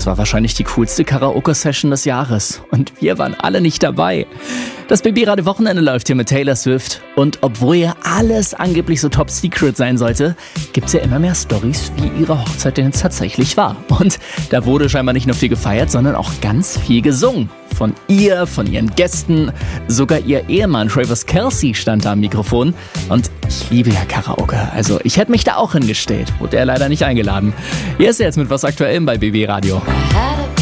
das war wahrscheinlich die coolste Karaoke-Session des Jahres. Und wir waren alle nicht dabei. Das BB-Radio-Wochenende läuft hier mit Taylor Swift. Und obwohl ja alles angeblich so top secret sein sollte, gibt's ja immer mehr Storys, wie ihre Hochzeit denn jetzt tatsächlich war. Und da wurde scheinbar nicht nur viel gefeiert, sondern auch ganz viel gesungen. Von ihr, von ihren Gästen, sogar ihr Ehemann Travis Kelce stand da am Mikrofon. Und ich liebe ja Karaoke, also ich hätte mich da auch hingestellt. Wurde er leider nicht eingeladen. Hier ist er jetzt mit was Aktuellem bei BB Radio.